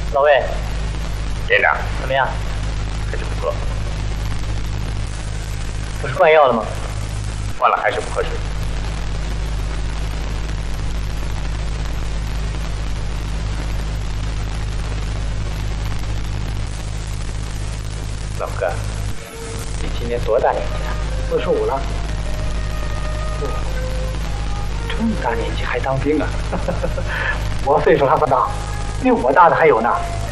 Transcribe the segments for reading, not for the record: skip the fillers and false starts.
老魏， 连长， 怎么样？ 还是不错， 不是换药了吗？ 换了还是不合适。老哥，你今年多大年纪啊 45了。 哦，这么大年纪还当兵啊？ 我岁数还不大，比我大的还有呢。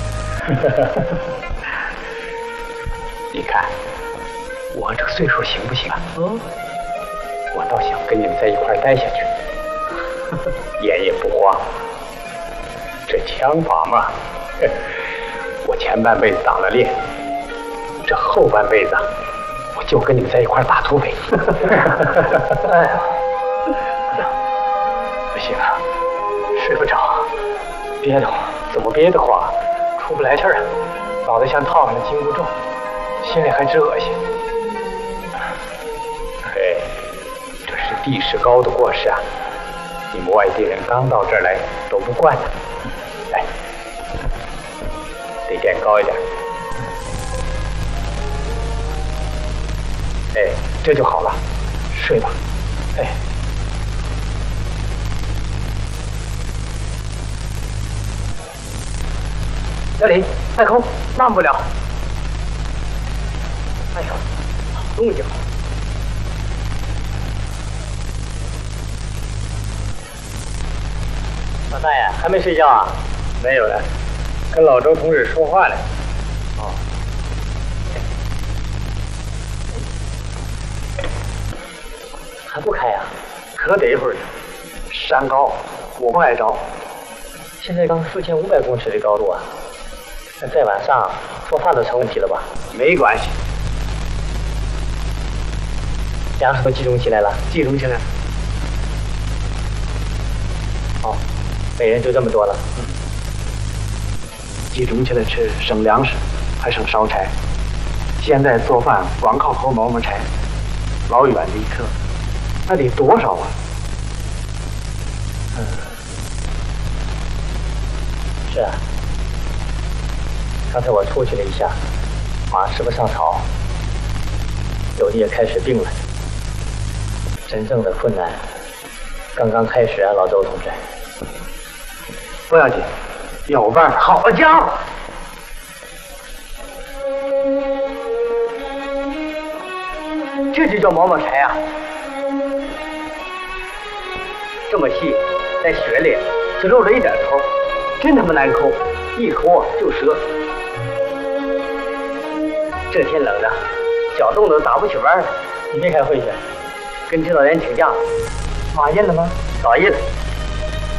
你看，我这个岁数行不行啊？ 嗯， 我倒想跟你们在一块儿待下去，眼也不花。这枪法嘛，我前半辈子当了练，这后半辈子我就跟你们在一块儿打土匪。 哎呀， 不行啊，睡不着，憋得慌。怎么憋得慌？ 出不来气儿啊，脑袋像套上了紧箍咒，心里还直恶心。 嘿，这是地势高的过失啊！你们外地人刚到这儿来都不惯的。来，得垫高一点。哎，这就好了，睡吧。 哎，小李，快空，慢不了。哎呦，好动静。老大爷还没睡觉啊？ 没有了，跟老周同志说话呢。 哦。还不开呀？ 可得一会儿呢。山高，我不爱着。 现在刚4500公尺的高度啊，那再往上说话都成问题了吧？ 没关系， 粮食都集中起来了。 集中起来。 哦，每人就这么多了。 集中起来吃，省粮食，还省烧柴。现在做饭光靠口毛毛柴，老远的一刻，那得多少啊？ 是啊，刚才我出去了一下，马吃不上草，有的也开始病了。真正的困难刚刚开始啊，老周同志。 不要紧，有办法。好家伙！ 这就叫毛毛柴啊！这么细，在雪里只露了一点头，真他妈难抠，一抠啊就折。这天冷的，脚冻得打不起弯了。你没开会去？跟指导员请假。马印了吗？早印了。